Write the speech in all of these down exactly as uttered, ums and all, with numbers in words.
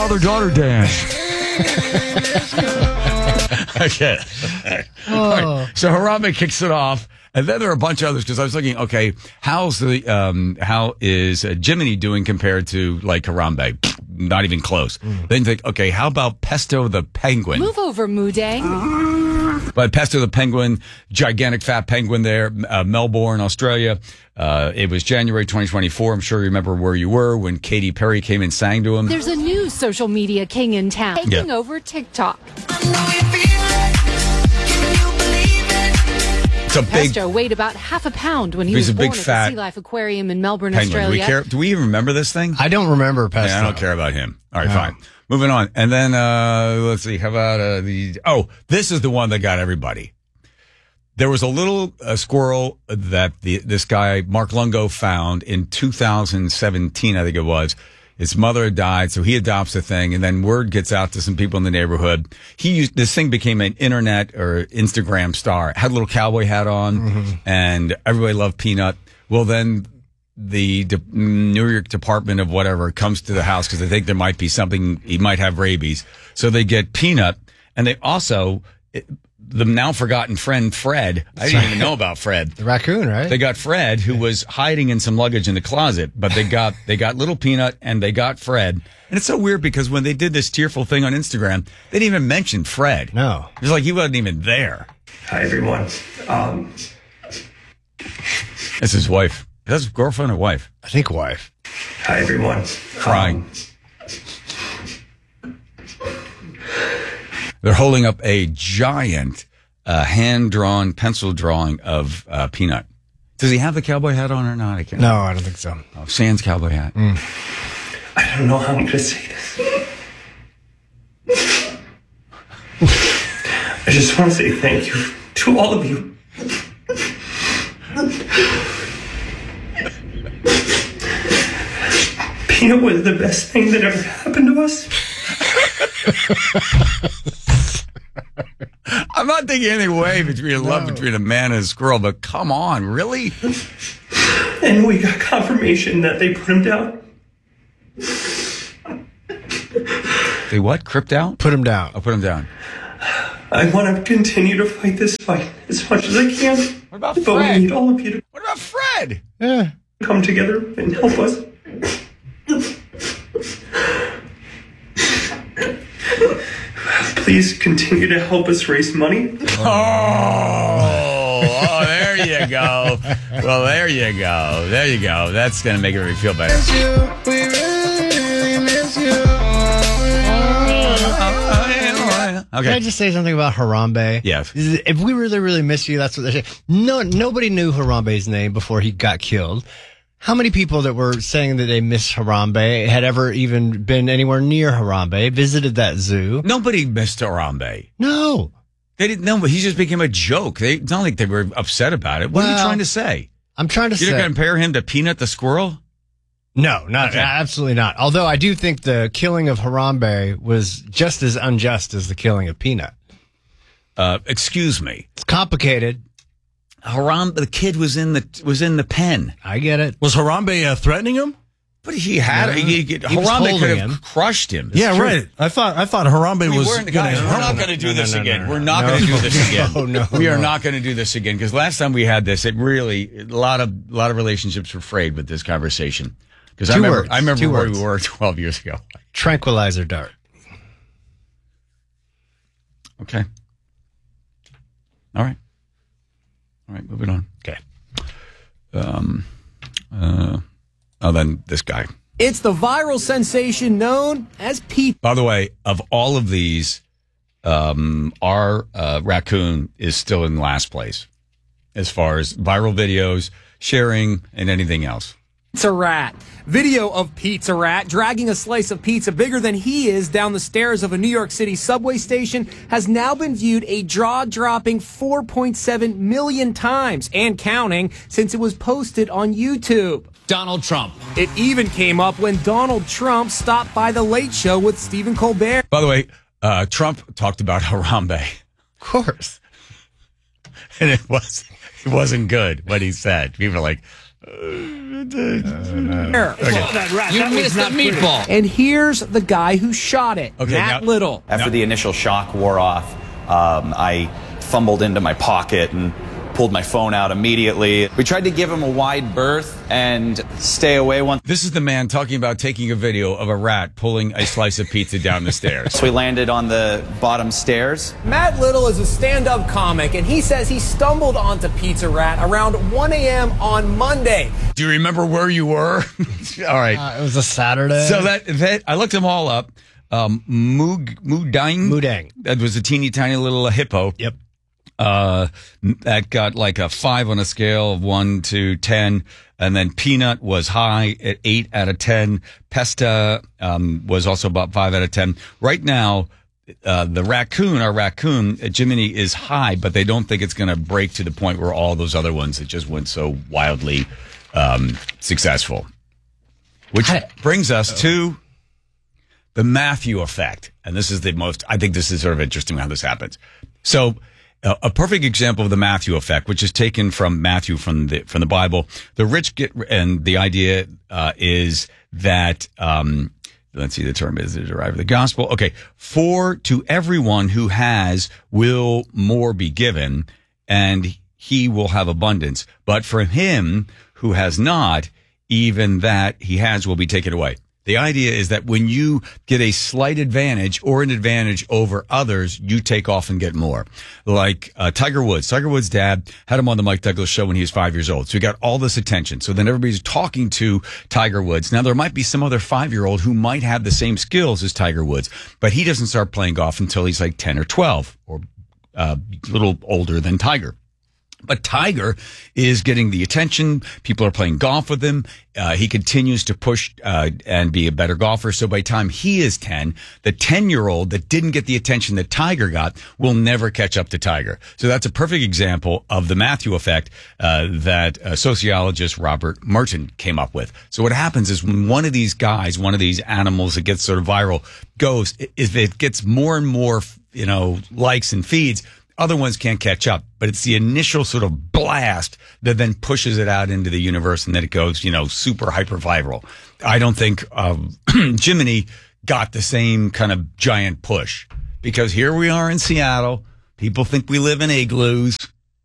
father-daughter dance. Okay. Oh. Right. So Harambe kicks it off, and then there are a bunch of others, because I was looking, okay, how's the um, how is uh, Jiminy doing compared to, like, Harambe? Not even close. Mm. Then you think, okay, how about Pesto the Penguin? Move over, Moodang. But Pesto the Penguin, gigantic fat penguin there, uh, Melbourne, Australia. Uh, it was January twenty twenty-four. I'm sure you remember where you were when Katy Perry came and sang to him. There's a new social media king in town taking Yeah. over TikTok. It's a big Pesto weighed about half a pound when he He's was a big born at fat the Sea Life Aquarium in Melbourne, penguin. Do we Australia. care? Do we even remember this thing? I don't remember Pesto. Yeah, I don't care about him. All right, No. fine. Moving on. And then, uh, let's see. How about, uh, the, oh, this is the one that got everybody. There was a little uh, squirrel that the, this guy, Mark Lungo, found in two thousand seventeen, I think it was. His mother had died, so he adopts the thing, and then word gets out to some people in the neighborhood. He used, this thing became an internet or Instagram star. It had a little cowboy hat on, mm-hmm. and everybody loved Peanut. Well, then the De- New York Department of whatever comes to the house because they think there might be something, he might have rabies. So they get Peanut, and they also, it, the now forgotten friend Fred. I didn't even know about Fred. The raccoon, right? They got Fred, who was hiding in some luggage in the closet, but they got they got little Peanut and they got Fred. And it's so weird because when they did this tearful thing on Instagram, they didn't even mention Fred. No. It was like he wasn't even there. Hi, everyone. Um, That's his wife. That's his girlfriend or wife? I think wife. Hi, everyone. Crying. Um, They're holding up a giant uh, hand-drawn pencil drawing of uh, Peanut. Does he have the cowboy hat on or not? I can't. No, I don't think so. Oh, Sans cowboy hat. Mm. I don't know how I'm going to say this. I just want to say thank you to all of you. Peanut was the best thing that ever happened to us. I'm not thinking any way between a love no. between a man and a squirrel, but come on, really? And we got confirmation that they put him down. They what? Crypt out? Put him down. I'll put him down. I want to continue to fight this fight as much as I can. What about but Fred? But we need all of you to What about Fred? Yeah. come together and help us. Please continue to help us raise money. Oh, oh, there you go. Well, there you go. There you go. That's going to make everybody feel better. Okay. Can I just say something about Harambe? Yes. If we really, really miss you, that's what they say. No, nobody knew Harambe's name before he got killed. How many people that were saying that they miss Harambe had ever even been anywhere near Harambe, visited that zoo? Nobody missed Harambe. No. They didn't know, but he just became a joke. They, it's not like they were upset about it. What well, are you trying to say? I'm trying to You're say... You're going to compare him to Peanut the squirrel? No, not okay. absolutely not. Although I do think the killing of Harambe was just as unjust as the killing of Peanut. Uh, excuse me. It's complicated. Harambe, the kid was in the was in the pen. I get it. Was Harambe uh, threatening him? But he had no, he, he, he Harambe could have him. crushed him. That's yeah, true. right. I thought I thought Harambe we was. We're, guys, we're not going to do no, this no, no, again. no, no. We're not no. going to do this again. No, no, we are no. not going to do this again because last time we had this, it really a lot of a lot of relationships were frayed with this conversation. Because I remember, words. I remember Two where words. we were twelve years ago. Tranquilizer dart. Okay. All right. All right, moving on. Okay. Um, uh, oh, then this guy. It's the viral sensation known as Pete. By the way, of all of these, um, our uh, raccoon is still in last place as far as viral videos, sharing, and anything else. Pizza Rat. Video of Pizza Rat dragging a slice of pizza bigger than he is down the stairs of a New York City subway station has now been viewed a jaw-dropping four point seven million times and counting since it was posted on YouTube. Donald Trump. It even came up when Donald Trump stopped by The Late Show with Stephen Colbert. By the way, uh, Trump talked about Harambe. Of course. And it was it wasn't good what he said. People are like, Here. You missed the meatball. And here's the guy who shot it, Okay, Matt now- Little. After the initial shock wore off, um, I fumbled into my pocket and pulled my phone out immediately. We tried to give him a wide berth and stay away once. This is the man talking about taking a video of a rat pulling a slice of pizza down the stairs. So we landed on the bottom stairs. Matt Little is a stand-up comic, and he says he stumbled onto Pizza Rat around one a.m. on Monday. Do you remember where you were? All right. Uh, it was a Saturday. So that, that I looked them all up. Um, Moog, Moodang. Moodang. That was a teeny tiny little hippo. Yep. Uh, that got like a five on a scale of one to ten. And then Peanut was high at eight out of ten. Pesta, um, was also about five out of ten. Right now, uh, the raccoon, our raccoon, uh, Jiminy is high, but they don't think it's going to break to the point where all those other ones that just went so wildly, um, successful. Which brings us to the Matthew effect. And this is the most, I think this is sort of interesting how this happens. So, Uh, a perfect example of the Matthew effect, which is taken from Matthew from the from the Bible. The rich get, and the idea uh, is that um, let's see, the term is to derive the gospel. Okay, for to everyone who has will more be given, and he will have abundance. But for him who has not, even that he has will be taken away. The idea is that when you get a slight advantage or an advantage over others, you take off and get more. Like uh, Tiger Woods. Tiger Woods' dad had him on the Mike Douglas show when he was five years old. So he got all this attention. So then everybody's talking to Tiger Woods. Now, there might be some other five-year-old who might have the same skills as Tiger Woods, but he doesn't start playing golf until he's like ten or twelve or uh, a little older than Tiger. But Tiger is getting the attention. People are playing golf with him. Uh, he continues to push uh, and be a better golfer. So by the time he is ten, the ten-year-old that didn't get the attention that Tiger got will never catch up to Tiger. So that's a perfect example of the Matthew effect uh, that uh, sociologist Robert Merton came up with. So what happens is when one of these guys, one of these animals that gets sort of viral goes, if it gets more and more, you know, likes and feeds, other ones can't catch up, but it's the initial sort of blast that then pushes it out into the universe, and then it goes, you know, super hyper viral. I don't think um, Jiminy got the same kind of giant push, because here we are in Seattle. People think we live in igloos.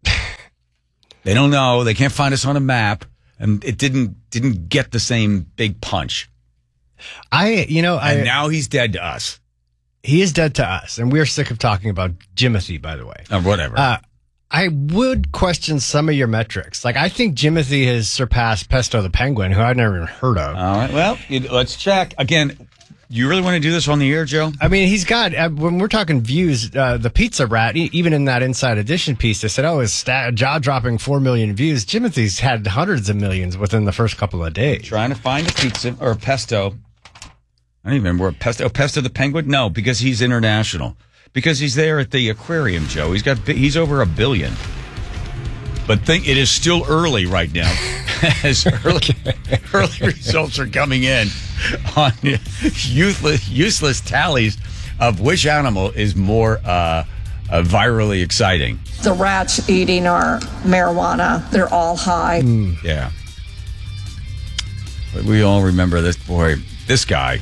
They don't know. They can't find us on a map, and it didn't didn't get the same big punch. I, you know, I And now he's dead to us. he is dead to us, and we're sick of talking about Jimothy, by the way. Or whatever. Uh, I would question some of your metrics. Like, I think Jimothy has surpassed Pesto the Penguin, who I've never even heard of. All right. Well, you- let's check. Again, you really want to do this on the air, Joe? I mean, he's got, uh, when we're talking views, uh, the Pizza Rat, e- even in that Inside Edition piece, they said, oh, his sta- jaw-dropping four million views. Jimothy's had hundreds of millions within the first couple of days. Trying to find a pizza or a pesto. I don't even remember what pesto. Oh, Pesto the Penguin? No, because he's international. Because he's there at the aquarium, Joe. He's got. He's over a billion. But think it is still early right now, as early early results are coming in on useless useless tallies of which animal is more uh, uh, virally exciting. The rats eating our marijuana, they're all high. Mm. Yeah. But we all remember this boy, this guy.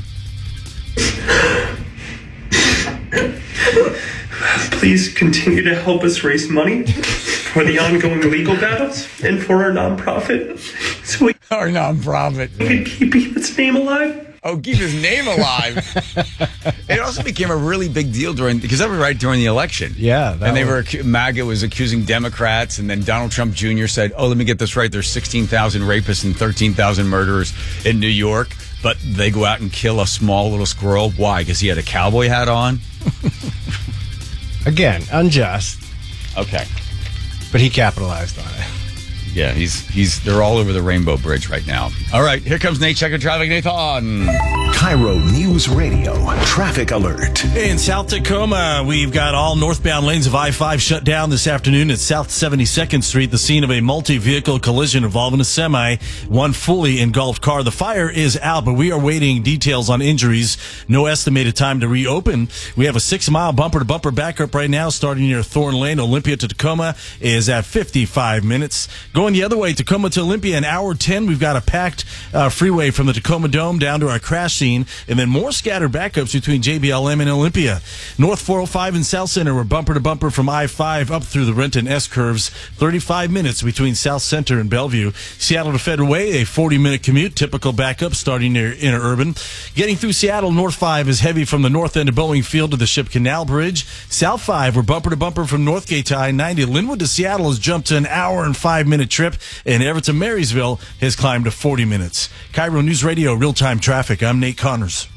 Please continue to help us raise money for the ongoing legal battles and for our nonprofit, so we Our nonprofit. can keep its name alive. Oh, keep his name alive. It also became a really big deal during, because that was right during the election. Yeah, that And they was- were, MAGA was accusing Democrats, and then Donald Trump Junior said, oh, let me get this right. There's sixteen thousand rapists and thirteen thousand murderers in New York, but they go out and kill a small little squirrel. Why? Because he had a cowboy hat on? Again, unjust, Okay. but he capitalized on it. Yeah, he's, he's, they're all over the Rainbow Bridge right now. All right, here comes Nate. Check your traffic, Nathan. Cairo News Radio traffic alert. In South Tacoma, we've got all northbound lanes of I five shut down this afternoon at South seventy-second Street, the scene of a multi-vehicle collision involving a semi, one fully engulfed car. The fire is out, but we are waiting details on injuries. No estimated time to reopen. We have a six-mile bumper-to-bumper backup right now starting near Thorn Lane. Olympia to Tacoma is at fifty-five minutes. Going Going the other way, Tacoma to Olympia, an hour ten. We've got a packed uh, freeway from the Tacoma Dome down to our crash scene, and then more scattered backups between J B L M and Olympia. North four oh five and South Center were bumper to bumper from I five up through the Renton S-curves. thirty-five minutes between South Center and Bellevue. Seattle to Federal Way, a forty-minute commute, typical backup starting near Interurban. Getting through Seattle, North five is heavy from the north end of Boeing Field to the Ship Canal Bridge. South five were bumper to bumper from Northgate to I ninety. Linwood to Seattle has jumped to an hour and five minute trip, and Everett to Marysville has climbed to forty minutes. Cairo News Radio, real-time traffic. I'm Nate Connors.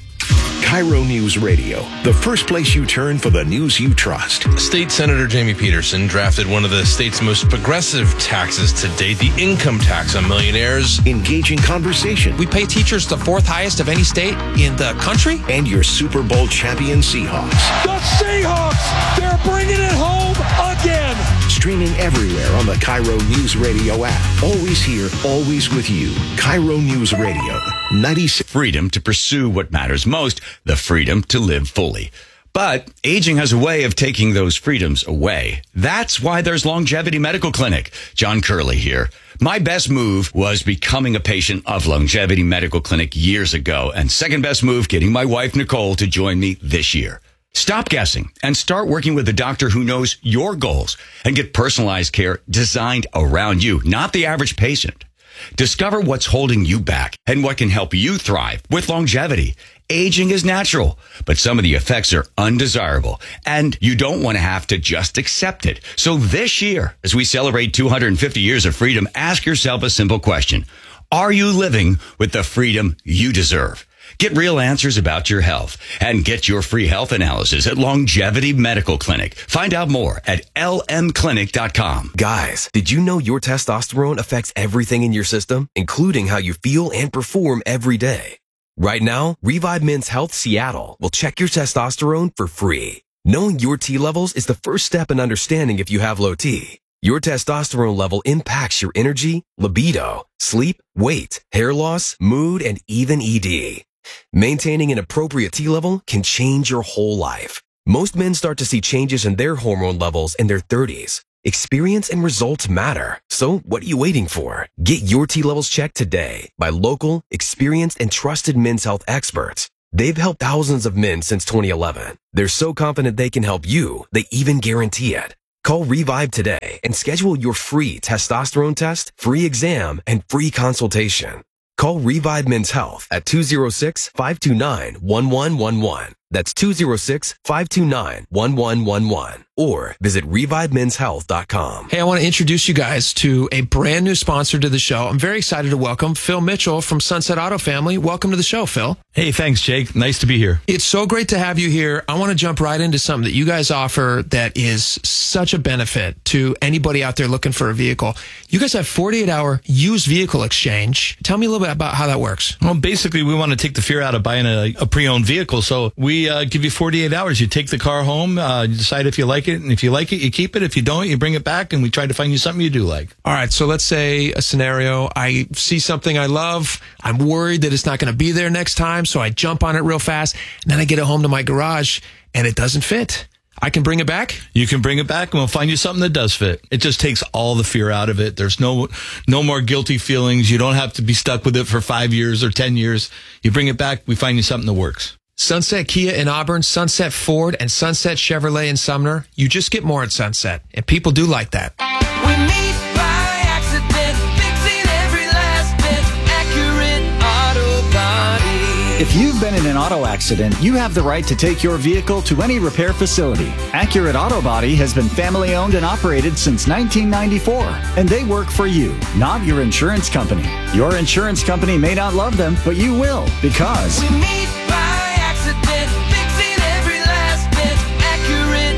Cairo News Radio, the first place you turn for the news you trust. State Senator Jamie Peterson drafted one of the state's most progressive taxes to date, the income tax on millionaires. Engaging conversation. We pay teachers the fourth highest of any state in the country. And your Super Bowl champion Seahawks. The Seahawks, they're bringing it home again. Streaming everywhere on the Cairo News Radio app. Always here, always with you. Cairo News Radio. ninety-six Freedom to pursue what matters most, the freedom to live fully. But aging has a way of taking those freedoms away. That's why there's Longevity Medical Clinic. John Curley here. My best move was becoming a patient of Longevity Medical Clinic years ago, and second best move, getting my wife Nicole to join me this year. Stop guessing and start working with a doctor who knows your goals and get personalized care designed around you, not the average patient. Discover what's holding you back and what can help you thrive with longevity. Aging is natural, but some of the effects are undesirable, and you don't want to have to just accept it. So this year, as we celebrate two hundred fifty years of freedom, ask yourself a simple question. Are you living with the freedom you deserve? Get real answers about your health and get your free health analysis at Longevity Medical Clinic. Find out more at L M clinic dot com. Guys, did you know your testosterone affects everything in your system, including how you feel and perform every day? Right now, Revive Men's Health Seattle will check your testosterone for free. Knowing your T levels is the first step in understanding if you have low T. Your testosterone level impacts your energy, libido, sleep, weight, hair loss, mood, and even E D. Maintaining an appropriate T level can change your whole life. Most men start to see changes in their hormone levels in their thirties. Experience and results matter. So what are you waiting for? Get your T levels checked today by local, experienced, and trusted men's health experts. They've helped thousands of men since twenty eleven. They're so confident they can help you, they even guarantee it. Call Revive today and schedule your free testosterone test, free exam, and free consultation. Call Revive Men's Health at two oh six, five two nine, one one one one. That's two oh six, five two nine, one one one one. Or visit revive men's health dot com. Hey, I want to introduce you guys to a brand new sponsor to the show. I'm very excited to welcome Phil Mitchell from Sunset Auto Family. Welcome to the show, Phil. Hey, thanks, Jake. Nice to be here. It's so great to have you here. I want to jump right into something that you guys offer that is such a benefit to anybody out there looking for a vehicle. You guys have forty-eight hour used vehicle exchange. Tell me a little bit about how that works. Well, basically, we want to take the fear out of buying a, a pre-owned vehicle. So we uh, give you forty-eight hours. You take the car home, uh, you decide if you like it. And if you like it, you keep it. If you don't, you bring it back, and we try to find you something you do like. All right. So let's say a scenario. I see something I love. I'm worried that it's not going to be there next time. So I jump on it real fast. And then I get it home to my garage and it doesn't fit. I can bring it back? You can bring it back, and we'll find you something that does fit. It just takes all the fear out of it. There's no no more guilty feelings. You don't have to be stuck with it for five years or ten years. You bring it back, we find you something that works. Sunset Kia in Auburn, Sunset Ford, and Sunset Chevrolet in Sumner. You just get more at Sunset, and people do like that. We meet by accident, fixing every last bit, Accurate Auto Body. If you've been in an auto accident, you have the right to take your vehicle to any repair facility. Accurate Auto Body has been family owned and operated since nineteen ninety-four, and they work for you, not your insurance company. Your insurance company may not love them, but you will, because we meet by accident, fixing every last bit, Accurate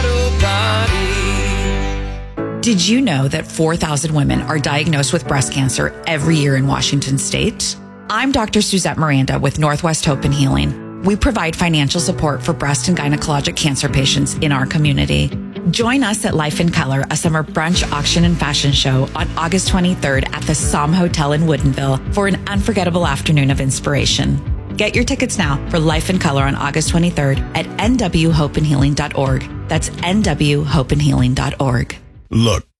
Auto Body. Did you know that four thousand women are diagnosed with breast cancer every year in Washington state? I'm Doctor Suzette Miranda with Northwest Hope and Healing. We provide financial support for breast and gynecologic cancer patients in our community. Join us at Life in Color, a summer brunch, auction, and fashion show on August twenty-third at the Som Hotel in Woodinville for an unforgettable afternoon of inspiration. Get your tickets now for Life in Color on August twenty-third at N W hope and healing dot org. That's N W hope and healing dot org. Look,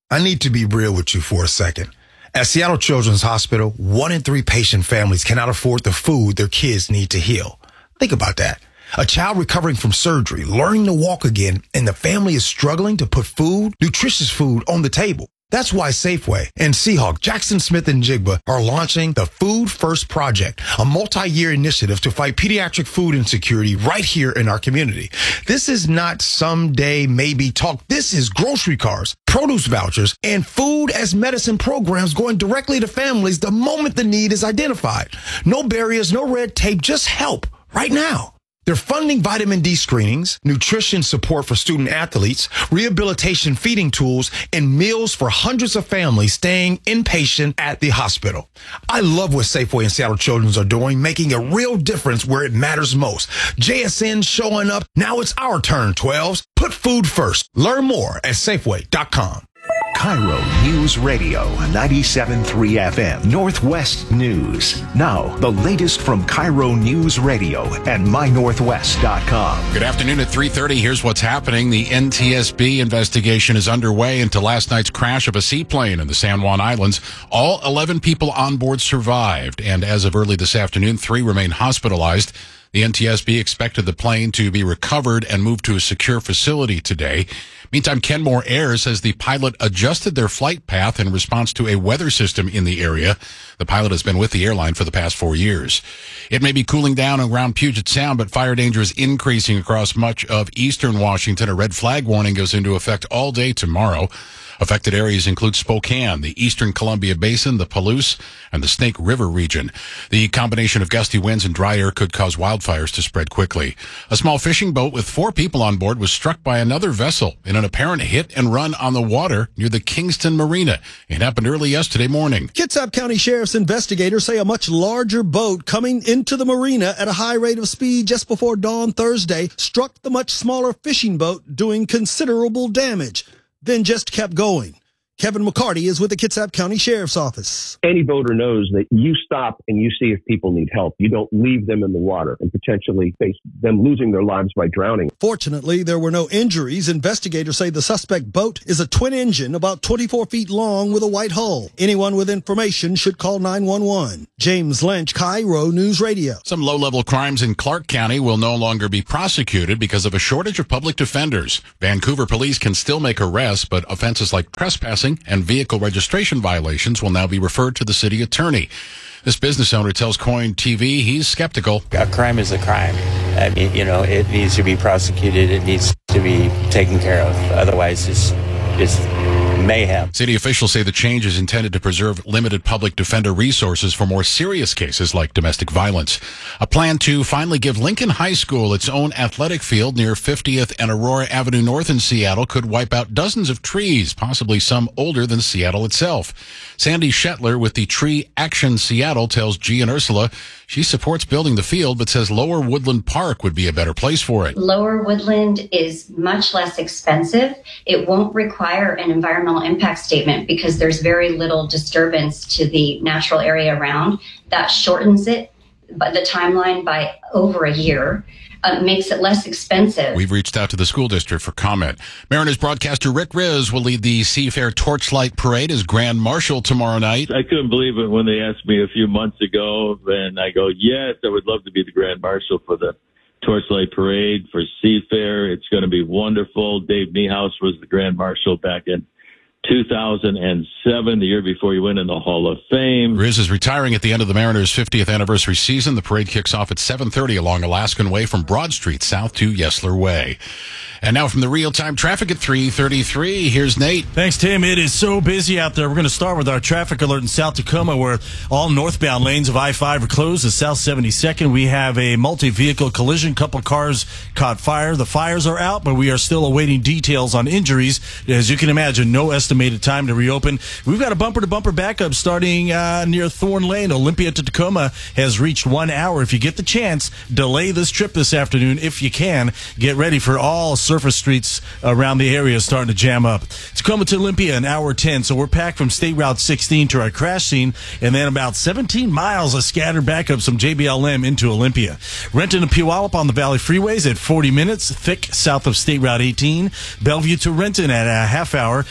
I need to be real with you for a second. At Seattle Children's Hospital, one in three patient families cannot afford the food their kids need to heal. Think about that. A child recovering from surgery, learning to walk again, and the family is struggling to put food, nutritious food, on the table. That's why Safeway and Seahawk, Jackson Smith and Jigba are launching the Food First Project, a multi-year initiative to fight pediatric food insecurity right here in our community. This is not someday maybe talk. This is grocery cards, produce vouchers, and food as medicine programs going directly to families the moment the need is identified. No barriers, no red tape, just help right now. They're funding vitamin D screenings, nutrition support for student athletes, rehabilitation feeding tools, and meals for hundreds of families staying inpatient at the hospital. I love what Safeway and Seattle Children's are doing, making a real difference where it matters most. J S N showing up. Now it's our turn, twelves. Put food first. Learn more at Safeway dot com. Cairo News Radio, ninety-seven point three F M, Northwest News. Now, the latest from Cairo News Radio and my northwest dot com. Good afternoon at three thirty. Here's what's happening. The N T S B investigation is underway into last night's crash of a seaplane in the San Juan Islands. All eleven people on board survived, and as of early this afternoon, three remain hospitalized. The N T S B expected the plane to be recovered and moved to a secure facility today. Meantime, Kenmore Air says the pilot adjusted their flight path in response to a weather system in the area. The pilot has been with the airline for the past four years. It may be cooling down around Puget Sound, but fire danger is increasing across much of eastern Washington. A red flag warning goes into effect all day tomorrow. Affected areas include Spokane, the eastern Columbia Basin, the Palouse, and the Snake River region. The combination of gusty winds and dry air could cause wildfires to spread quickly. A small fishing boat with four people on board was struck by another vessel in an apparent hit and run on the water near the Kingston Marina. It happened early yesterday morning. Kitsap County Sheriff's investigators say a much larger boat coming into the marina at a high rate of speed just before dawn Thursday struck the much smaller fishing boat, doing considerable damage. Then just kept going. Kevin McCarty is with the Kitsap County Sheriff's Office. Any boater knows that you stop and you see if people need help. You don't leave them in the water and potentially face them losing their lives by drowning. Fortunately, there were no injuries. Investigators say the suspect boat is a twin engine, about twenty-four feet long with a white hull. Anyone with information should call nine one one. James Lynch, Cairo News Radio. Some low-level crimes in Clark County will no longer be prosecuted because of a shortage of public defenders. Vancouver police can still make arrests, but offenses like trespassing and vehicle registration violations will now be referred to the city attorney. This business owner tells Coin T V he's skeptical. A crime is a crime. I mean, you know, it needs to be prosecuted. It needs to be taken care of. Otherwise, it's, it's mayhem. City officials say the change is intended to preserve limited public defender resources for more serious cases like domestic violence. A plan to finally give Lincoln High School its own athletic field near fiftieth and Aurora Avenue North in Seattle could wipe out dozens of trees, possibly some older than Seattle itself. Sandy Shetler with the Tree Action Seattle tells G and Ursula she supports building the field, but says Lower Woodland Park would be a better place for it. Lower Woodland is much less expensive. It won't require an environmental impact statement because there's very little disturbance to the natural area around. That shortens it, but the timeline by over a year. Uh, makes it less expensive. We've reached out to the school district for comment. Mariners broadcaster Rick Riz will lead the Seafair Torchlight Parade as Grand Marshal tomorrow night. I couldn't believe it when they asked me a few months ago, and I go, yes, I would love to be the Grand Marshal for the Torchlight Parade for Seafair. It's going to be wonderful. Dave Niehaus was the Grand Marshal back in two thousand seven, the year before he went in the Hall of Fame. Riz is retiring at the end of the Mariners' fiftieth anniversary season. The parade kicks off at seven thirty along Alaskan Way from Broad Street south to Yesler Way. And now from the real-time traffic at three thirty-three, here's Nate. Thanks, Tim. It is so busy out there. We're going to start with our traffic alert in South Tacoma, where all northbound lanes of I five are closed. At South seventy-second, we have a multi-vehicle collision. Couple cars caught fire. The fires are out, but we are still awaiting details on injuries. As you can imagine, no estimated time to reopen. We've got a bumper-to-bumper backup starting uh, near Thorn Lane. Olympia to Tacoma has reached one hour. If you get the chance, delay this trip this afternoon if you can. Get ready for all surface streets around the area starting to jam up. Tacoma to Olympia, an hour ten. So we're packed from State Route sixteen to our crash scene, and then about seventeen miles of scattered backups from J B L M into Olympia. Renton to Puyallup on the Valley Freeways at forty minutes, thick south of State Route eighteen. Bellevue to Renton at a half hour. Heading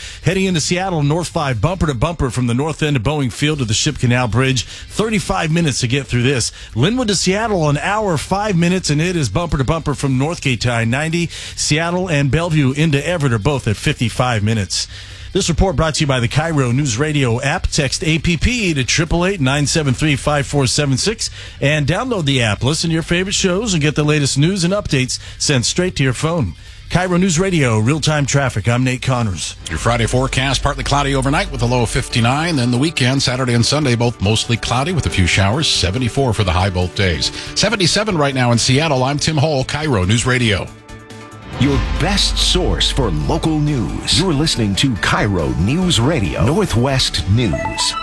into Seattle, North five, bumper to bumper from the north end of Boeing Field to the Ship Canal Bridge. thirty-five minutes to get through this. Linwood to Seattle, an hour, five minutes, and it is bumper to bumper from Northgate to I ninety. Seattle and Bellevue into Everett are both at fifty-five minutes. This report brought to you by the Cairo News Radio app. Text A P P to eight eight eight, nine seven three, five four seven six and download the app. Listen to your favorite shows and get the latest news and updates sent straight to your phone. Cairo News Radio, real-time traffic. I'm Nate Connors. Your Friday forecast, partly cloudy overnight with a low of fifty-nine. Then the weekend, Saturday and Sunday, both mostly cloudy with a few showers. seventy-four for the high both days. seventy-seven right now in Seattle. I'm Tim Hall, Cairo News Radio. Your best source for local news. You're listening to Cairo News Radio, Northwest News.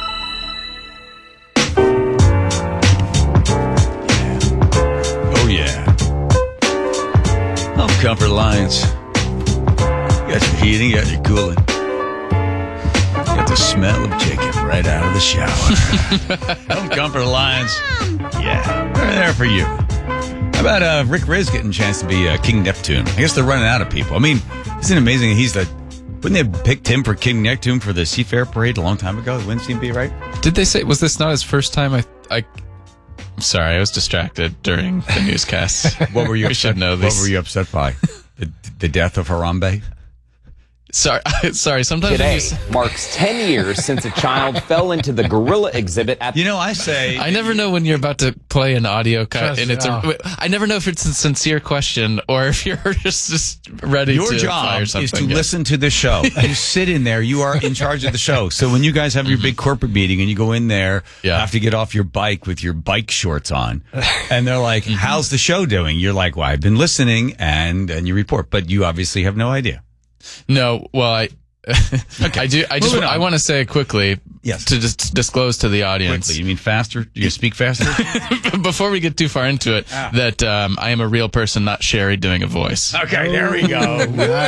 Oh, yeah. Home Comfort Alliance. You got your heating, you got your cooling. You got the smell of chicken right out of the shower. Home Comfort Alliance. Yeah, they're there for you. How about uh, Rick Riz getting a chance to be uh, King Neptune? I guess they're running out of people. I mean, isn't it amazing that he's the... Wouldn't they have picked him for King Neptune for the Seafair Parade a long time ago? Wouldn't he be right? Did they say... Was this not his first time? I... I I'm sorry, I was distracted during the newscast. What were you we upset, should know this. What were you upset by? The, the death of Harambe? Sorry, sorry. Sometimes Today you... marks ten years since a child fell into the gorilla exhibit at. You know, I say I never know when you're about to play an audio cut, Trust and it's me, a. oh. I never know if it's a sincere question or if you're just just ready. Your to job fire is something. to Yeah. listen to the show. You sit in there. You are in charge of the show. So when you guys have your big corporate meeting and you go in there, Yeah. you have to get off your bike with your bike shorts on, and they're like, "How's the show doing?" You're like, "Well, I've been listening," and and you report, but you obviously have no idea. No, well, I. Okay. I do. I just. Moving on. I want to say quickly. Yes. To just disclose to the audience. Quickly, you mean faster? Do you speak faster? Before we get too far into it, Ah. that um, I am a real person, not Sherry doing a voice. Okay, there we go.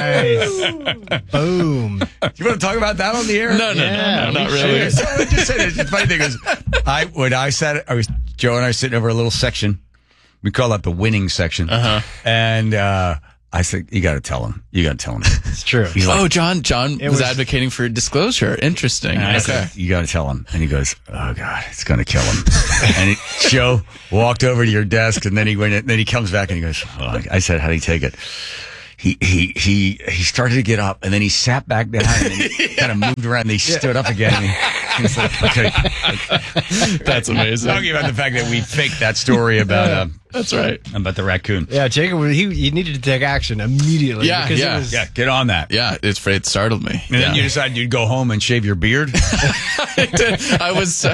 Nice. Boom. You want to talk about that on the air? No, no, Yeah, no, no, not we really. So I just said it. The funny thing is, I when I sat, I was Joe and I were sitting over a little section. We call that the winning section. Uh-huh. And uh, I said, "You got to tell him. You got to tell him." It's true. He's like, Oh, John. John was, was- advocating for disclosure. Interesting. And I Okay. said, "You got to tell him." And he goes, "Oh God, it's going to kill him." And he, Joe walked over to your desk, and then he went. In, then he comes back and he goes, oh, I said, "How do you take it?" He he he he started to get up, and then he sat back down, and then he kind of moved around. And he stood up again. And he, he's like, "Okay." That's amazing. Talking about the fact that we faked that story about uh, That's right. about the raccoon. Yeah, Jacob, he you needed to take action immediately. Yeah, because it yeah. was- Yeah, get on that. Yeah, it's it startled me. And then Yeah. you decided you'd go home and shave your beard. I was so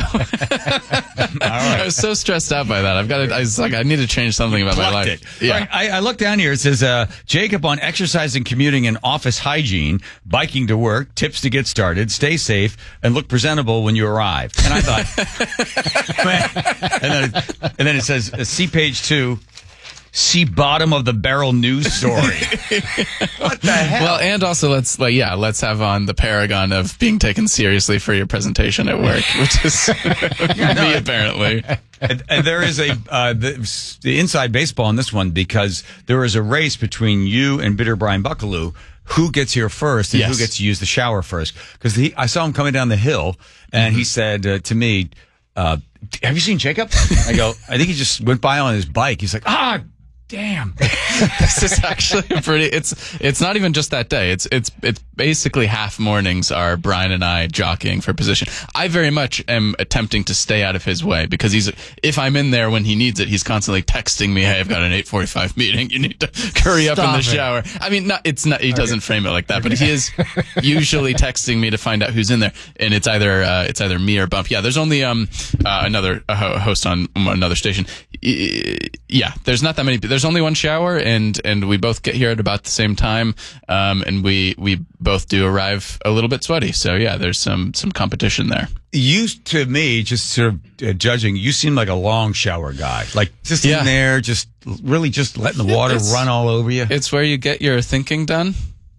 I was so stressed out by that. I've got to, I was like, I need to change something about my Plucked life. it. Yeah. All right, I, I look down here. It says, uh, Jacob on exercising, commuting, and office hygiene, biking to work, tips to get started, stay safe, and look presentable when you arrive. And I thought, and then it, and then it says, uh, see page two. See bottom of the barrel news story. What the hell? Well, and also let's like yeah, let's have on the paragon of being taken seriously for your presentation at work, which is me apparently. and, and there is a uh, the, the inside baseball on this one because there is a race between you and Bitter Brian Buckaloo. Who gets here first and Yes. who gets to use the shower first? Because I saw him coming down the hill, and he said uh, to me, uh, "Have you seen Jacob?" I go, "I think he just went by on his bike." He's like, "Ah, damn." This is actually a pretty. It's it's not even just that day. It's it's it's basically half mornings are Brian and I jockeying for position. I very much am attempting to stay out of his way because he's if I'm in there when he needs it, he's constantly texting me, "Hey, I've got an eight forty-five meeting. You need to hurry up in the Stop it. shower." I mean, not it's not. He doesn't frame it like that, but he is usually texting me to find out who's in there, and it's either uh, it's either me or Bump. Yeah, there's only um uh, another a ho- host on another station. I- Yeah, there's not that many. There's only one shower, and and we both get here at about the same time, um, and we we both do arrive a little bit sweaty. So yeah, there's some some competition there. You, to me, just sort of uh, judging, you seem like a long shower guy. Like just Yeah. in there, just really just letting the water It's- run all over you. It's where you get your thinking done.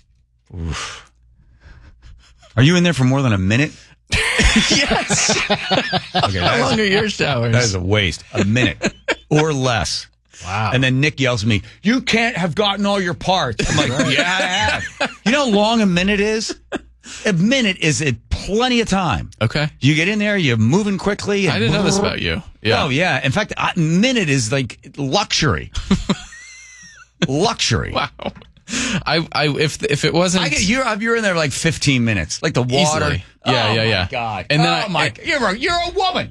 Are you in there for more than a minute? Yes. Okay, How that long is- are your showers? That is a waste. A minute or less. Wow. And then Nick yells at me, "You can't have gotten all your parts." I'm like, "Yeah, I have." You know how long a minute is? A minute is a plenty of time. Okay. You get in there, you're moving quickly. I didn't know this about you. Yeah. Oh, yeah. In fact, a minute is like luxury. Luxury. Wow. I, I, if if it wasn't, I get, you're you're in there like fifteen minutes, like the water. Easily. Yeah, oh yeah, yeah. My God. And then oh I, my, I, you're a, you're a woman.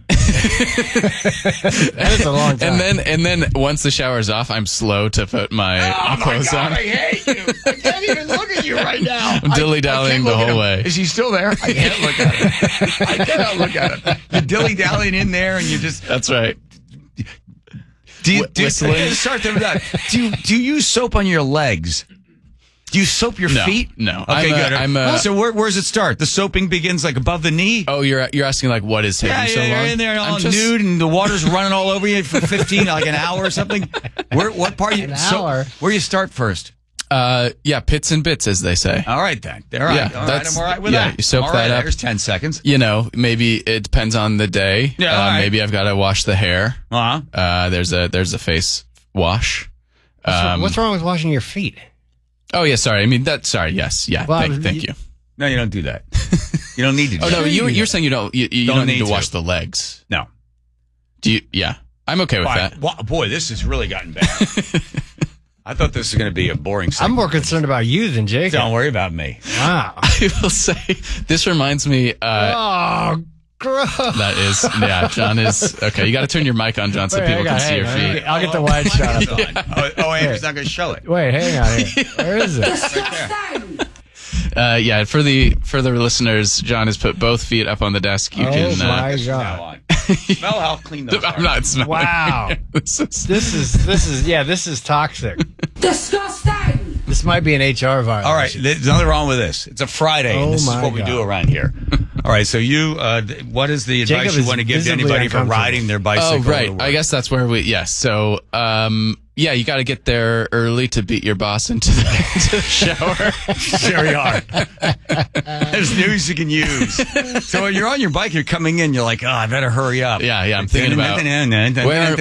That is a long time. And then and then once the shower's off, I'm slow to put my Oh clothes my God, on. I hate you. I can't even look at you right now. I'm dilly dallying the whole way. Is he still there? I can't look at him. I cannot look at him. You're dilly dallying in there, and you just. That's right. Do you, Wh- do you whistling. start there with that? Do you do you use soap on your legs? Do you soap your No, feet? no. Okay, I'm a- good. I'm a- so where, where does it start? The soaping begins like above the knee. Oh, you're you're asking like what is taking Yeah, so yeah, long? you're in there all I'm just- nude, and the water's running all over you for fifteen, like an hour or something. Where, what part? You, An so- hour? where you start first? Uh, yeah, pits and bits, as they say. All right, then. All right, Yeah, all right. that's- I'm all right with yeah, that. you soak All that right, up. There's ten seconds. You know, maybe it depends on the day. Yeah, uh, all right. Maybe I've got to wash the hair. Uh-huh. Uh, there's a there's a face wash. What's, Um, what's wrong with washing your feet? Oh yeah, sorry. I mean that. Sorry. Yes. Yeah. Well, thank, you- thank you. No, you don't do that. You don't need to do Oh no, that. you you're saying you don't you, you Don't don't, need, need to wash to. the legs. No. Do you? Yeah, I'm okay with All right. that. Wow, boy, this has really gotten bad. I thought this was going to be a boring segment. I'm more concerned about you than Jacob. Don't worry about me. Wow. I will say this reminds me. Uh, oh, gross. that is yeah. John is okay. You got to turn your mic on, John, so Wait, people hang can on, see your hang on. feet. I'll get the wide shot. It's on. Oh, oh, Andrew's not going to show it. Wait, hang on here. Where is it? Uh, yeah, for the for the listeners, John has put both feet up on the desk. You Oh can. my Uh, God. Smell how clean those I'm are. not smelling. Wow. this is, This is this is yeah, this is toxic. Disgusting! This might be an H R violation. All right, there's nothing wrong with this. It's a Friday, Oh and this is my what we God. do around here. All right, so you, uh, th- what is the advice Jacob you is want to give to visibly anybody for uncomfortable. riding their bicycle? oh to right. work? I guess that's where we. Yes. So um, yeah, you got to get there early to beat your boss into the, into the shower. Very hard. There's news you can use. So when you're on your bike, you're coming in, you're like, oh, I better hurry up. Yeah, yeah. I'm thinking about where.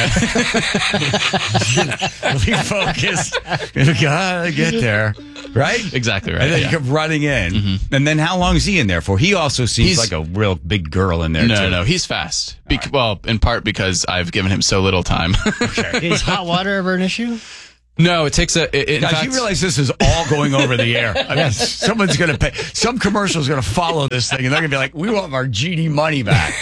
Be focused. You gotta get there. Right? Exactly right. And then yeah. you come running in. And then how long is he in there for? He also seems He's- like a real big girl in there, No, too. no, he's fast. Bec- Well, in part because I've given him so little time. Is hot water ever an issue? No, it takes a. It, in Guys, fact, you realize this is all going over the air. I mean, someone's going to pay. Some commercial's going to follow this thing, and they're going to be like, "We want our G D money back."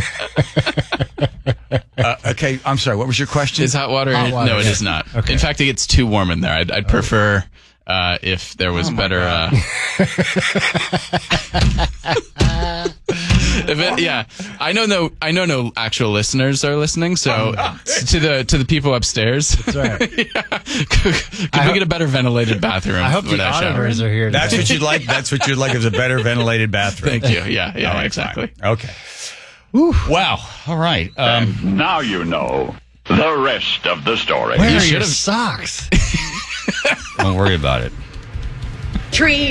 uh, okay, I'm sorry. What was your question? Is hot water? Hot water, no, it yeah. is not. Okay. In fact, it gets too warm in there. I'd, I'd prefer uh, if there was Oh my better. God. Uh, if it, yeah, I know no, I know no actual listeners are listening. So to the to the people upstairs, That's right. yeah. Could, could we get a better ventilated bathroom? I hope when the I shower? auditors are here. That's today. what you'd like. That's what you'd like is a better ventilated bathroom. Thank you. Yeah, yeah, All right, exactly. fine. Okay. Wow. All right. Um, Now you know the rest of the story. Where You are should your have- socks? don't worry about it. Tree.